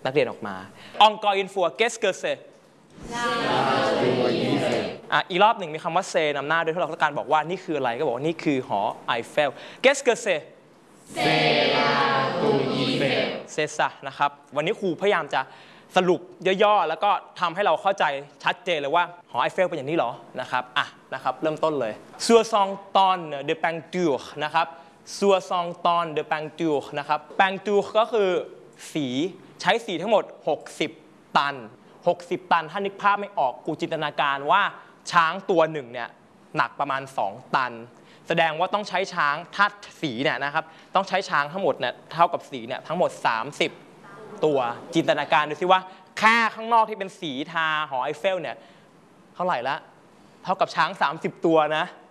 นักเรียนออกมา Encore une fois qu'est-ce que c'est อีกรอบหนึ่งมีคำว่า c'est นำหน้าด้วยที่เราต้องการบอกว่านี่คืออะไรก็บอกว่านี่คือหอไอเฟล qu'est-ce que c'est c'est ça นะครับวันนี้ครูพยายามจะสรุปย่อๆแล้วก็ทำให้เราเข้าใจชัดเจนเลยว่าหอไอเฟลเป็นอย่างนี้เหรอนะครับนะครับเริ่มต้นเลย 60 tonnes de peinture นะครับ 60 tonnes de peinture นะครับ peinture ก็คือสีใช้สีทั้งหมด60 ตัน60 ตันถ้านึกภาพไม่ออกกูจินตนาการว่าช้างตัวหนึ่งเนี่ยหนักประมาณ2 ตันแสดงว่าต้องใช้ช้างถ้าสีเนี่ยนะครับต้องใช้ช้างทั้งหมดเนี่ยเท่ากับสีเนี่ยทั้งหมด30ตัวจินตนาการดูซิว่าแค่ข้างนอกที่เป็นสีทาหอไอเฟลเนี่ยเท่าไหร่ละเท่ากับช้าง30ตัวนะ